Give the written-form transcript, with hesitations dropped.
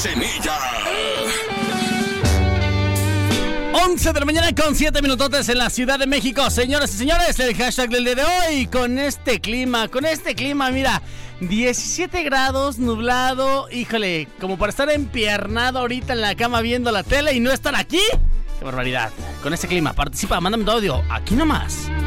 Cachanilla. 11 de la mañana con 7 minutotes en la Ciudad de México. Señoras y señores, el hashtag del día de hoy, con este clima, mira, 17 grados, nublado, híjole, como para estar empiernado ahorita en la cama viendo la tele y no estar aquí. ¡Qué barbaridad! Con este clima, participa, mándame tu audio, aquí nomás.